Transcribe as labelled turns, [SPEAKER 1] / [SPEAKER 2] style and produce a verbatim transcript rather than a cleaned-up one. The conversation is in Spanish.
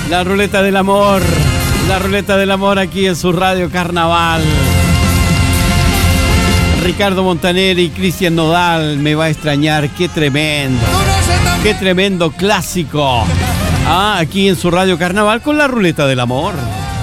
[SPEAKER 1] La ruleta del amor. La ruleta del amor aquí en su Radio Carnaval. Ricardo Montaner y Cristian Nodal, Me va a extrañar. Qué tremendo. Qué tremendo clásico. Ah, aquí en su Radio Carnaval con la ruleta del amor.